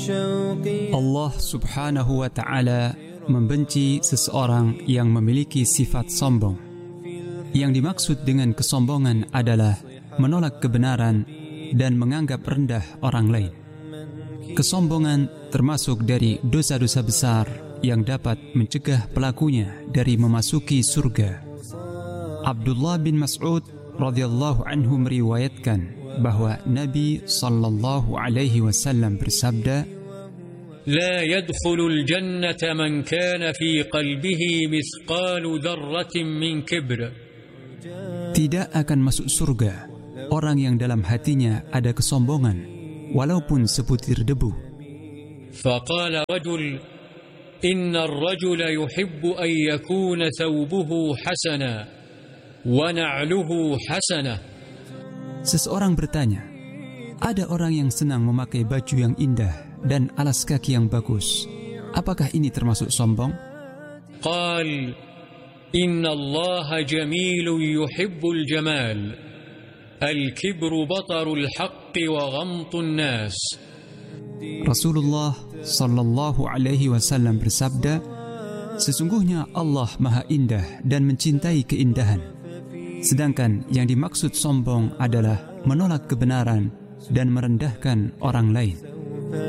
Allah subhanahu wa ta'ala membenci seseorang yang memiliki sifat sombong. Yang dimaksud dengan kesombongan adalah menolak kebenaran dan menganggap rendah orang lain. Kesombongan termasuk dari dosa-dosa besar yang dapat mencegah pelakunya dari memasuki surga. Abdullah bin Mas'ud radhiyallahu anhu meriwayatkan bahwa Nabi sallallahu alaihi wasallam bersabda, لا يدخل الجنة من كان في قلبه مثقال ذرة من كبر. Tidak akan masuk surga orang yang dalam hatinya ada kesombongan, walaupun sebutir debu. فقال رجل إن الرجل يحب أن يكون ثوبه حسنا ونعله حسنة. Seseorang bertanya, ada orang yang senang memakai baju yang indah dan alas kaki yang bagus. Apakah ini termasuk sombong? قال إن الله جميل يحب الجمال الكبر بطر الحق وغمط الناس. Rasulullah sallallahu alaihi wasallam bersabda, sesungguhnya Allah Maha Indah dan mencintai keindahan. Sedangkan yang dimaksud sombong adalah menolak kebenaran dan merendahkan orang lain.